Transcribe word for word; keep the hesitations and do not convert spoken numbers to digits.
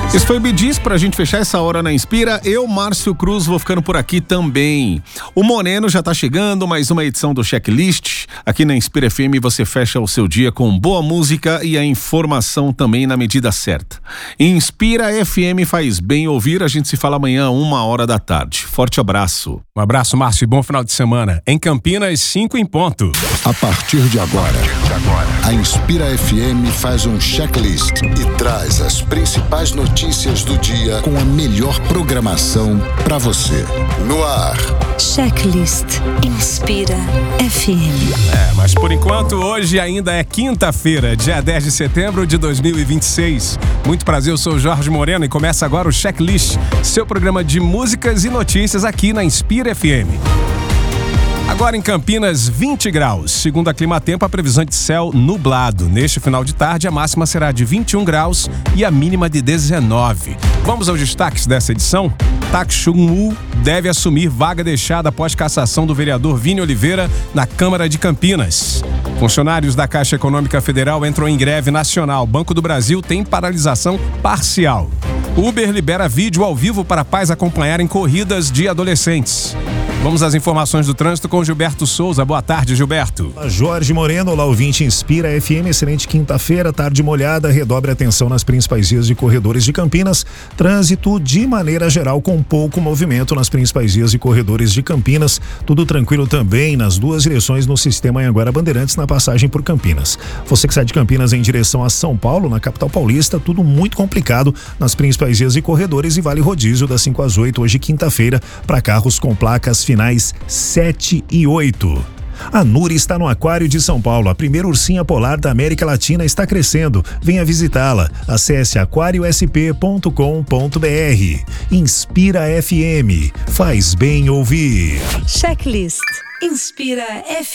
Esse foi o Bee Gees pra gente fechar essa hora na Inspira. Eu, Márcio Cruz, vou ficando por aqui também. O Moreno já tá chegando, mais uma edição do Checklist. Aqui na Inspira F M você fecha o seu dia com boa música e a informação também na medida certa. Inspira F M faz bem ouvir. A gente se fala amanhã, uma hora da tarde. Forte abraço. Um abraço, Márcio, e bom final de semana. Em Campinas, cinco em ponto. A partir de agora, a Inspira F M faz um checklist e traz as principais notícias do dia com a melhor programação para você. No ar. Checklist Inspira F M. É, mas por enquanto hoje ainda é quinta-feira, dia dez de setembro de dois mil e vinte e seis. Muito prazer, eu sou o Jorge Moreno e começa agora o Checklist, seu programa de músicas e notícias aqui na Inspira F M. Agora em Campinas, vinte graus. Segundo a Climatempo, a previsão de céu nublado. Neste final de tarde, a máxima será de vinte e um graus e a mínima de dezenove. Vamos aos destaques dessa edição? Tak Chung-woo deve assumir vaga deixada após cassação do vereador Vini Oliveira na Câmara de Campinas. Funcionários da Caixa Econômica Federal entram em greve nacional. Banco do Brasil tem paralisação parcial. Uber libera vídeo ao vivo para pais acompanharem corridas de adolescentes. Vamos às informações do trânsito com Gilberto Souza. Boa tarde, Gilberto. Olá, Jorge Moreno, olá ouvinte Inspira F M, excelente quinta-feira, tarde molhada, redobre a atenção nas principais vias de corredores de Campinas. Trânsito de maneira geral com pouco movimento nas principais vias e corredores de Campinas. Tudo tranquilo também nas duas direções no sistema Anhanguera Bandeirantes na passagem por Campinas. Você que sai de Campinas em direção a São Paulo, na capital paulista, tudo muito complicado nas principais vias e corredores e vale rodízio das cinco às oito, hoje quinta-feira, para carros com placas finais sete e oito. A Nuri está no Aquário de São Paulo. A primeira ursinha polar da América Latina está crescendo. Venha visitá-la. Acesse aquário s p ponto com ponto b r. Inspira F M. Faz bem ouvir. Checklist Inspira F M.